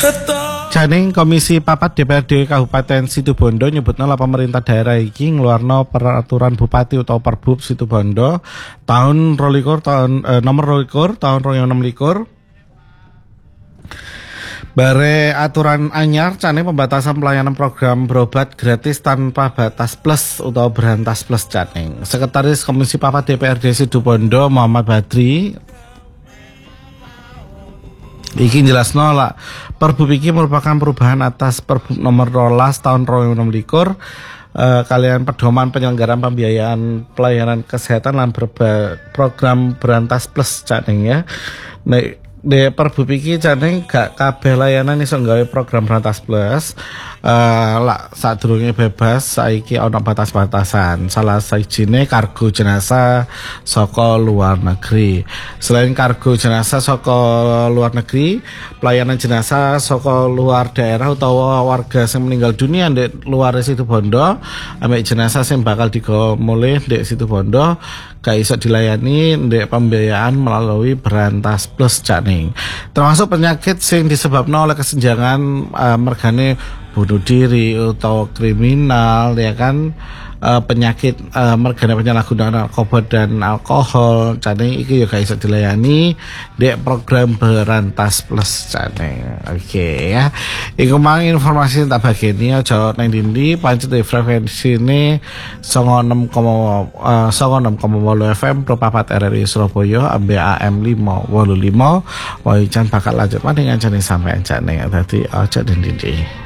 Janing Komisi 4 DPRD Kabupaten Situbondo nyebutna lah pemerintah daerah iki ngeluarno peraturan bupati atau Perbub Situbondo tahun nomor 22 tahun 2026 bare aturan anyar cane pembatasan pelayanan program berobat gratis tanpa batas plus atau berantas plus Janing. Sekretaris Komisi 4 DPRD Situbondo Muhammad Badri iki jelasno lah Perbub iki merupakan perubahan atas Perbub nomor 12 tahun 2026 kalian pedoman penyelenggaraan pembiayaan pelayanan kesehatan dan program berantas plus Janing ya. Di Perbub iki Janing gak kabeh layanan iso nggawe program berantas plus lah sadurunge bebas saiki ana batas-batasan. Salah sijine kargo jenazah saka luar negeri. Selain kargo jenazah saka luar negeri, pelayanan jenazah saka luar daerah utawa warga sing meninggal dunia ndek luar Situbondo ambek jenazah sing bakal digawa mulih ndek Situbondo gak iso dilayani ndek pembiayaan melalui berantas plus Janing. Termasuk penyakit sing disebabkan oleh kesenjangan mergane bunuh diri atau kriminal ya kan, penyakit mergane penyalahgunaan narkoba dan alkohol Janing iki ya gak iso dilayani dek program berantas plus Janing. Oke ya. Iku mang informasi tak bageni aja nang ndi pancet frekuensine 96,8 FM Propapat RRI Surabaya ambe AM 585 wae jan bakal lanjut maning ngancani sampai Janing dadi aja ndi.